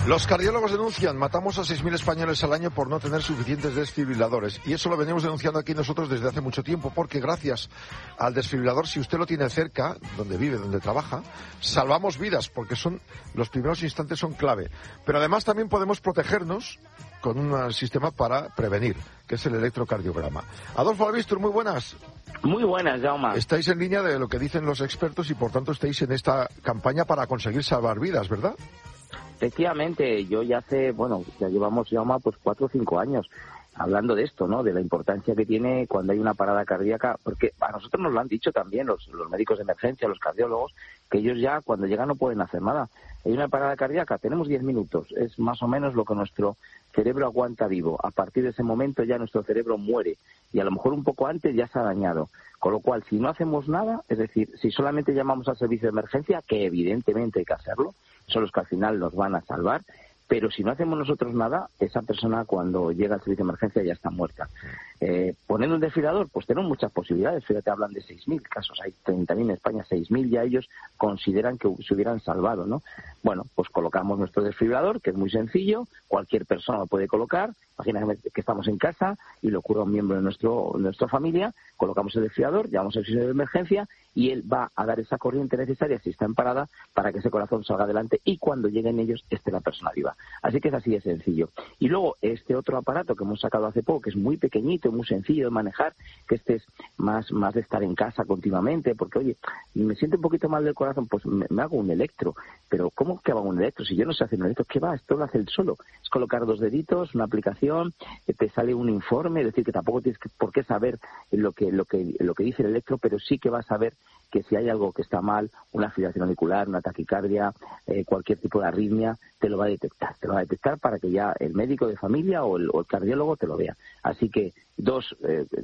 Los cardiólogos denuncian, matamos a 6.000 españoles al año por no tener suficientes desfibriladores. Y eso lo venimos denunciando aquí nosotros desde hace mucho tiempo, porque gracias al desfibrilador, si usted lo tiene cerca, donde vive, donde trabaja, salvamos vidas, porque los primeros instantes son clave. Pero además también podemos protegernos con un sistema para prevenir, que es el electrocardiograma. Adolfo Albistur, muy buenas. Muy buenas, Jaume. Estáis en línea de lo que dicen los expertos y por tanto estáis en esta campaña para conseguir salvar vidas, ¿verdad? Efectivamente, yo ya llevamos, Jaume, pues 4 o 5 años hablando de esto, ¿no? De la importancia que tiene cuando hay una parada cardíaca, porque a nosotros nos lo han dicho también los médicos de emergencia, los cardiólogos, que ellos ya cuando llegan no pueden hacer nada. Hay una parada cardíaca, tenemos 10 minutos, es más o menos lo que nuestro cerebro aguanta vivo. A partir de ese momento ya nuestro cerebro muere y a lo mejor un poco antes ya se ha dañado. Con lo cual, si no hacemos nada, es decir, si solamente llamamos al servicio de emergencia, que evidentemente hay que hacerlo, son los que al final nos van a salvar, pero si no hacemos nosotros nada, esa persona cuando llega al servicio de emergencia ya está muerta. Poniendo un desfibrilador, pues tenemos muchas posibilidades. Fíjate, hablan de 6.000 casos, hay 30.000 en España, 6.000 ya ellos consideran que se hubieran salvado, ¿no? Bueno, pues colocamos nuestro desfibrilador, que es muy sencillo, cualquier persona lo puede colocar. Imagínate que estamos en casa y le ocurre a un miembro de nuestra familia, colocamos el desfibrilador, llamamos al servicio de emergencia y él va a dar esa corriente necesaria si está en parada para que ese corazón salga adelante y cuando lleguen ellos esté la persona viva. Así que es así de sencillo. Y luego este otro aparato que hemos sacado hace poco, que es muy pequeñito, muy sencillo de manejar, que este es más de estar en casa continuamente, porque oye, me siento un poquito mal del corazón, pues me hago un electro. Pero ¿cómo que hago un electro? Si yo no sé hacer un electro, ¿qué va? Esto lo hace él solo. Es colocar 2 deditos, una aplicación, te sale un informe, es decir, que tampoco tienes por qué saber lo que dice el electro, pero sí que vas a ver que si hay algo que está mal, una fibrilación auricular, una taquicardia, cualquier tipo de arritmia, te lo va a detectar. Te lo va a detectar para que ya el médico de familia o el cardiólogo te lo vea. Así que dos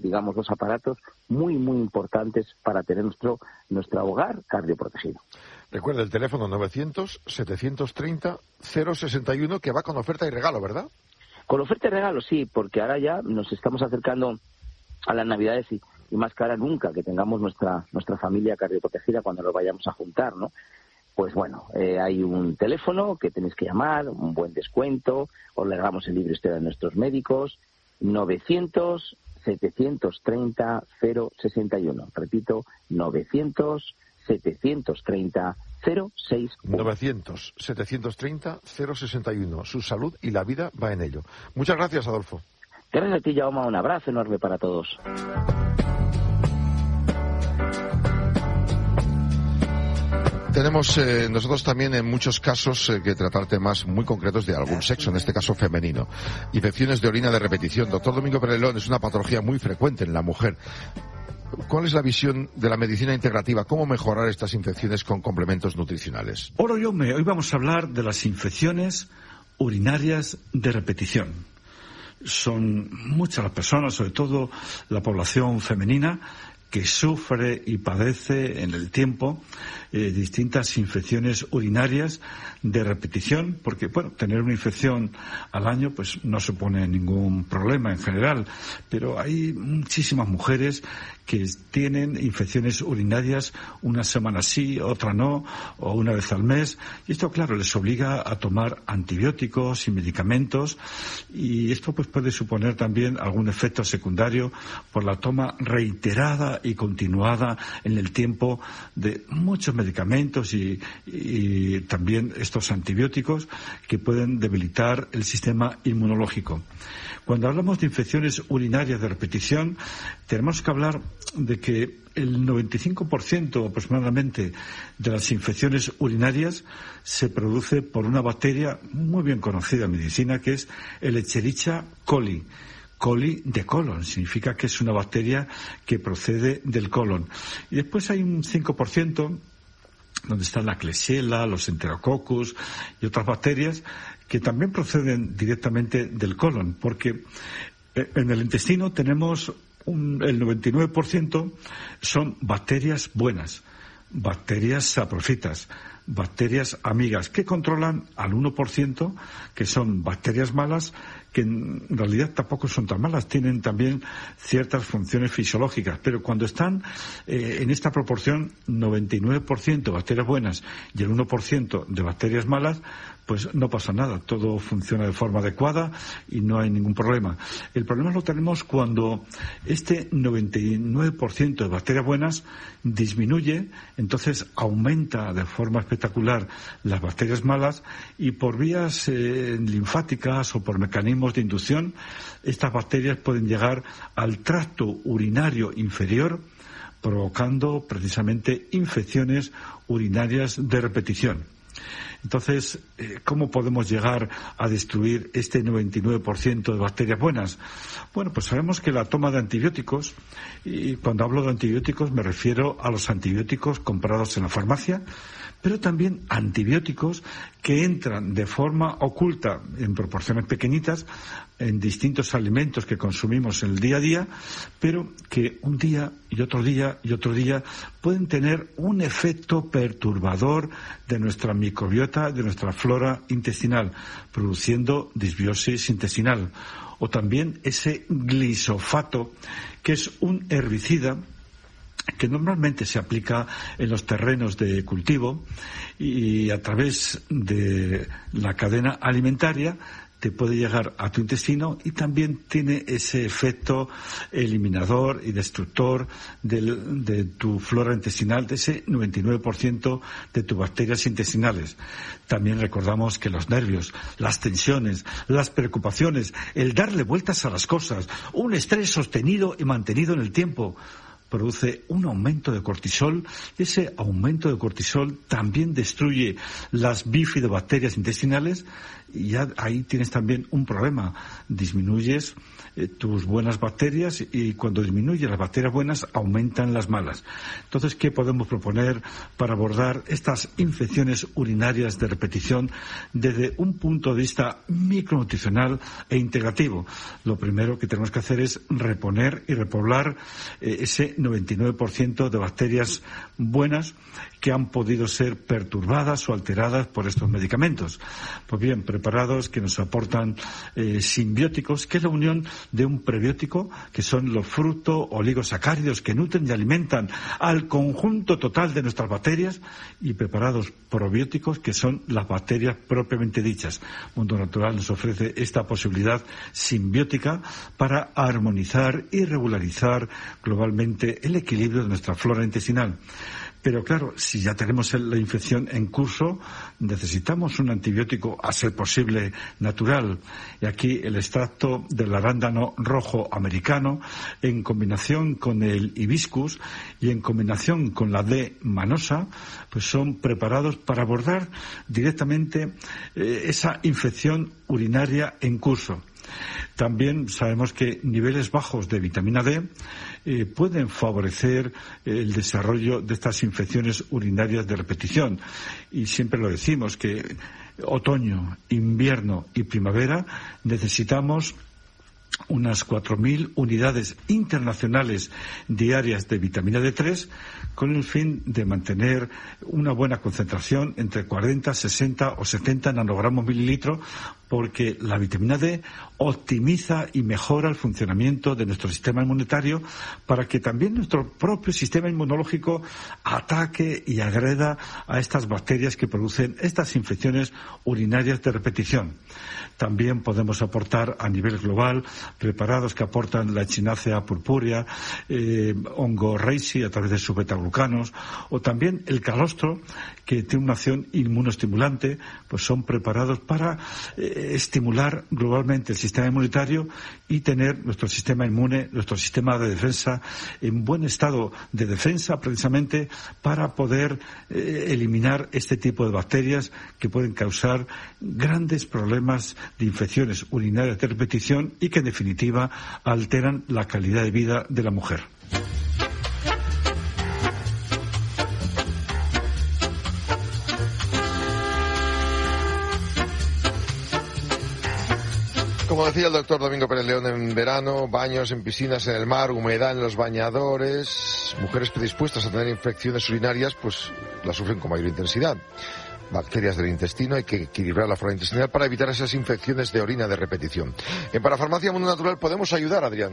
aparatos muy, muy importantes para tener nuestro hogar cardioprotegido. Recuerda el teléfono 900-730-061, que va con oferta y regalo, ¿verdad? Con oferta y regalo, sí, porque ahora ya nos estamos acercando a las Navidades y más que ahora nunca que tengamos nuestra familia cardioprotegida cuando nos vayamos a juntar, ¿no? Pues bueno, hay un teléfono que tenéis que llamar, un buen descuento, os le damos el libre historia de nuestros médicos, 900-730-061. Repito, 900-730-061. 900-730-061. Su salud y la vida va en ello. Muchas gracias, Adolfo. Gracias a ti, Jaume. Un abrazo enorme para todos. Tenemos nosotros también en muchos casos que tratar temas muy concretos de algún sexo, en este caso femenino. Infecciones de orina de repetición. Doctor Domingo Perelón, es una patología muy frecuente en la mujer. ¿Cuál es la visión de la medicina integrativa? ¿Cómo mejorar estas infecciones con complementos nutricionales? Hoy vamos a hablar de las infecciones urinarias de repetición. Son muchas las personas, sobre todo la población femenina, que sufre y padece en el tiempo distintas infecciones urinarias de repetición, porque bueno, tener una infección al año pues no supone ningún problema en general, pero hay muchísimas mujeres que tienen infecciones urinarias una semana sí, otra no, o una vez al mes, y esto claro les obliga a tomar antibióticos y medicamentos, y esto pues puede suponer también algún efecto secundario por la toma reiterada y continuada en el tiempo de muchos medicamentos y también estos antibióticos que pueden debilitar el sistema inmunológico. Cuando hablamos de infecciones urinarias de repetición, tenemos que hablar de que el 95% aproximadamente de las infecciones urinarias se produce por una bacteria muy bien conocida en medicina, que es el Escherichia coli. Coli de colon, significa que es una bacteria que procede del colon. Y después hay un 5% donde está la Klebsiella, los Enterococcus y otras bacterias que también proceden directamente del colon, porque en el intestino tenemos el 99% son bacterias buenas, bacterias saprofitas, bacterias amigas que controlan al 1%, que son bacterias malas, que en realidad tampoco son tan malas, tienen también ciertas funciones fisiológicas, pero cuando están en esta proporción, 99% bacterias buenas y el 1% de bacterias malas, pues no pasa nada, todo funciona de forma adecuada y no hay ningún problema. El problema lo tenemos cuando este 99% de bacterias buenas disminuye, entonces aumenta de forma espectacular las bacterias malas y por vías linfáticas o por mecanismos de inducción, estas bacterias pueden llegar al tracto urinario inferior, provocando precisamente infecciones urinarias de repetición. Entonces, ¿cómo podemos llegar a destruir este 99% de bacterias buenas? Bueno, pues sabemos que la toma de antibióticos, y cuando hablo de antibióticos me refiero a los antibióticos comprados en la farmacia, pero también antibióticos que entran de forma oculta en proporciones pequeñitas en distintos alimentos que consumimos en el día a día, pero que un día y otro día y otro día pueden tener un efecto perturbador de nuestra microbiota, de nuestra flora intestinal, produciendo disbiosis intestinal. O también ese glisofato, que es un herbicida que normalmente se aplica en los terrenos de cultivo y a través de la cadena alimentaria te puede llegar a tu intestino y también tiene ese efecto eliminador y destructor de tu flora intestinal, de ese 99% de tus bacterias intestinales. También recordamos que los nervios, las tensiones, las preocupaciones, el darle vueltas a las cosas, un estrés sostenido y mantenido en el tiempo, produce un aumento de cortisol. Ese aumento de cortisol también destruye las bifidobacterias intestinales y ya ahí tienes también un problema. Disminuyes tus buenas bacterias y cuando disminuyen las bacterias buenas aumentan las malas. Entonces, ¿qué podemos proponer para abordar estas infecciones urinarias de repetición desde un punto de vista micronutricional e integrativo? Lo primero que tenemos que hacer es reponer y repoblar ese 99% de bacterias buenas que han podido ser perturbadas o alteradas por estos medicamentos. Pues bien, preparados que nos aportan simbióticos, que es la unión de un prebiótico, que son los fructo-oligosacáridos que nutren y alimentan al conjunto total de nuestras bacterias, y preparados probióticos, que son las bacterias propiamente dichas. Mundo Natural nos ofrece esta posibilidad simbiótica para armonizar y regularizar globalmente el equilibrio de nuestra flora intestinal. Pero claro, si ya tenemos la infección en curso, necesitamos un antibiótico, a ser posible, natural. Y aquí el extracto del arándano rojo americano, en combinación con el hibiscus y en combinación con la D. manosa, pues son preparados para abordar directamente esa infección urinaria en curso. También sabemos que niveles bajos de vitamina D pueden favorecer el desarrollo de estas infecciones urinarias de repetición. Y siempre lo decimos, que otoño, invierno y primavera necesitamos unas 4.000 unidades internacionales diarias de vitamina D3 con el fin de mantener una buena concentración entre 40, 60 o 70 nanogramos mililitro, porque la vitamina D optimiza y mejora el funcionamiento de nuestro sistema inmunitario para que también nuestro propio sistema inmunológico ataque y agreda a estas bacterias que producen estas infecciones urinarias de repetición. También podemos aportar a nivel global preparados que aportan la Echinacea purpúrea, hongo reishi a través de sus betaglucanos, o también el calostro, que tiene una acción inmunoestimulante. Pues son preparados para estimular globalmente el sistema inmunitario y tener nuestro sistema inmune, nuestro sistema de defensa en buen estado de defensa, precisamente para poder eliminar este tipo de bacterias que pueden causar grandes problemas de infecciones urinarias de repetición y que en definitiva alteran la calidad de vida de la mujer. Como decía el doctor Domingo Pérez León, en verano, baños en piscinas en el mar, humedad en los bañadores. las mujeres predispuestas a tener infecciones urinarias, pues las sufren con mayor intensidad. Bacterias del intestino, hay que equilibrar la flora intestinal para evitar esas infecciones de orina de repetición. En Parafarmacia Mundo Natural podemos ayudar, Adrián.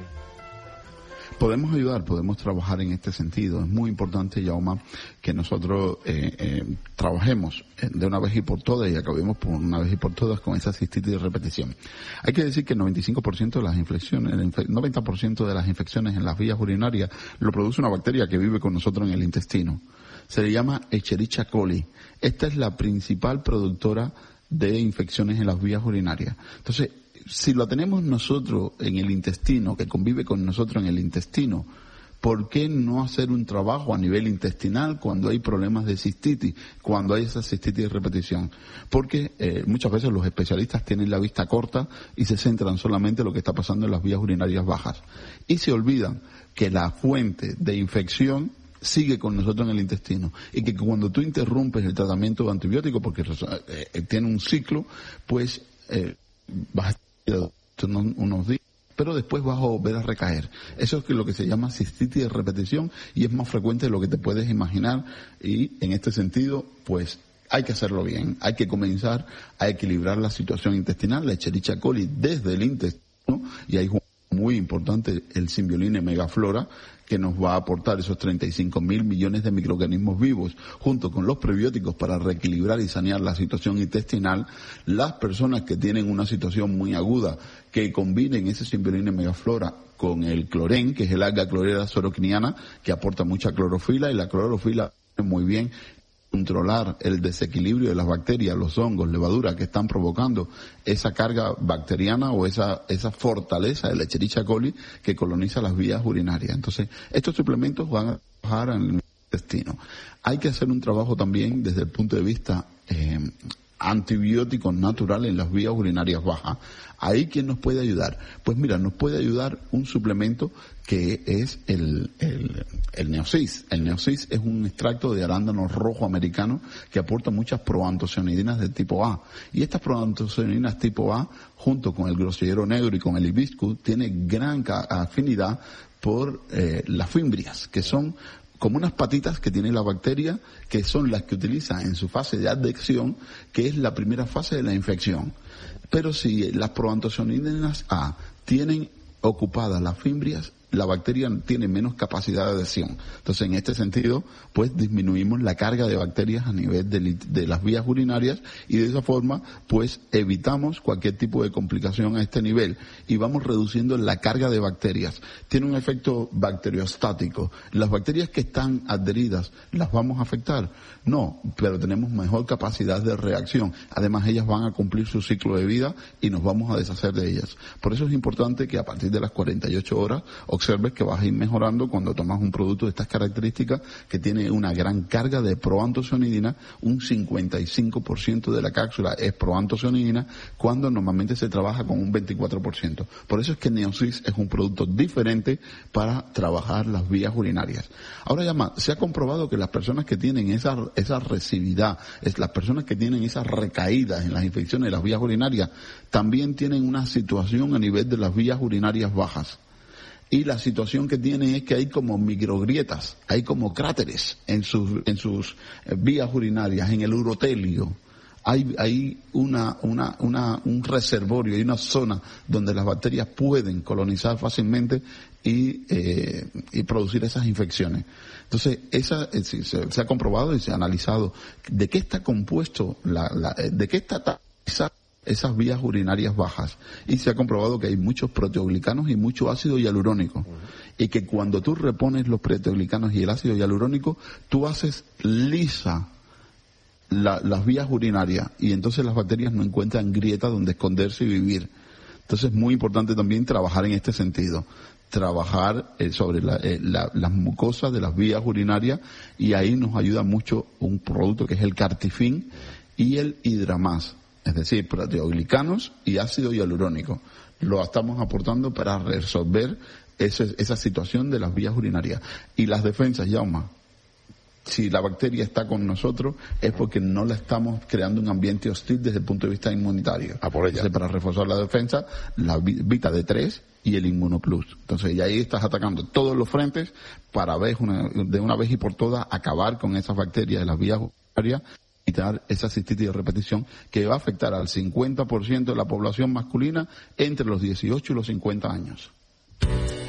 Podemos ayudar, podemos trabajar en este sentido. Es muy importante, Jaume, que nosotros trabajemos de una vez y por todas y acabemos por una vez y por todas con esa cistitis de repetición. Hay que decir que el 95% de las infecciones, el 90% de las infecciones en las vías urinarias lo produce una bacteria que vive con nosotros en el intestino. Se le llama Escherichia coli. Esta es la principal productora de infecciones en las vías urinarias. Entonces, si lo tenemos nosotros en el intestino, que convive con nosotros en el intestino, ¿por qué no hacer un trabajo a nivel intestinal cuando hay problemas de cistitis, cuando hay esa cistitis de repetición? Porque muchas veces los especialistas tienen la vista corta y se centran solamente en lo que está pasando en las vías urinarias bajas. Y se olvidan que la fuente de infección sigue con nosotros en el intestino y que cuando tú interrumpes el tratamiento de antibiótico, porque tiene un ciclo, pues vas a estar unos días, pero después vas a volver a recaer. Eso es lo que se llama cistitis de repetición y es más frecuente de lo que te puedes imaginar, y en este sentido, pues hay que hacerlo bien, hay que comenzar a equilibrar la situación intestinal, la Escherichia coli desde el intestino, y hay muy importante el Symbioline Megaflora, que nos va a aportar esos 35.000 millones de microorganismos vivos, junto con los prebióticos para reequilibrar y sanear la situación intestinal. Las personas que tienen una situación muy aguda, que combinen ese Symbioline Megaflora con el clorén, que es el alga clorera soroquiniana, que aporta mucha clorofila, y la clorofila muy bien controlar el desequilibrio de las bacterias, los hongos, levaduras que están provocando esa carga bacteriana o esa fortaleza de la Escherichia coli que coloniza las vías urinarias. Entonces, estos suplementos van a trabajar en el intestino. Hay que hacer un trabajo también desde el punto de vista antibióticos naturales en las vías urinarias bajas. ¿Ahí quién nos puede ayudar? Pues mira, nos puede ayudar un suplemento que es el Neosis. El Neosis es un extracto de arándano rojo americano que aporta muchas proantocianidinas de tipo A. Y estas proantocianidinas tipo A, junto con el grosellero negro y con el hibiscus, tiene gran afinidad por las fimbrias, que son como unas patitas que tiene la bacteria, que son las que utiliza en su fase de adhesión, que es la primera fase de la infección. Pero si las proantocianidinas A tienen ocupadas las fimbrias, la bacteria tiene menos capacidad de adhesión. Entonces, en este sentido, pues disminuimos la carga de bacterias a nivel de las vías urinarias, y de esa forma, pues evitamos cualquier tipo de complicación a este nivel y vamos reduciendo la carga de bacterias. Tiene un efecto bacteriostático. ¿Las bacterias que están adheridas las vamos a afectar? No, pero tenemos mejor capacidad de reacción. Además, ellas van a cumplir su ciclo de vida y nos vamos a deshacer de ellas. Por eso es importante que a partir de las 48 horas observes que vas a ir mejorando cuando tomas un producto de estas características, que tiene una gran carga de proantocianidina. Un 55% de la cápsula es proantocianidina, cuando normalmente se trabaja con un 24%. Por eso es que Neosis es un producto diferente para trabajar las vías urinarias. Ahora ya se ha comprobado que las personas que tienen esa recidividad, las personas que tienen esas recaídas en las infecciones de las vías urinarias, también tienen una situación a nivel de las vías urinarias bajas. Y la situación que tienen es que hay como microgrietas, hay como cráteres en sus vías urinarias, en el urotelio. Hay un reservorio, hay una zona donde las bacterias pueden colonizar fácilmente y producir esas infecciones. Entonces, se ha comprobado y se ha analizado de qué está compuesto, de qué está esas vías urinarias bajas, y se ha comprobado que hay muchos proteoglicanos y mucho ácido hialurónico, y que cuando tú repones los proteoglicanos y el ácido hialurónico, tú haces lisa las vías urinarias, y entonces las bacterias no encuentran grieta donde esconderse y vivir. Entonces es muy importante también trabajar en este sentido, trabajar sobre las mucosas de las vías urinarias, y ahí nos ayuda mucho un producto que es el Cartifin y el Hidramás, es decir, proteoglicanos y ácido hialurónico. Lo estamos aportando para resolver esa situación de las vías urinarias. Y las defensas, Jaume, Si la bacteria está con nosotros es porque no la estamos creando un ambiente hostil desde el punto de vista inmunitario. A por ella. Entonces, para reforzar la defensa, la Vita D3 y el Inmunoplus. Entonces, y ahí estás atacando todos los frentes para de una vez y por todas acabar con esas bacterias de las vías urinarias, evitar esa cistitis de repetición que va a afectar al 50% de la población masculina entre los 18 y los 50 años.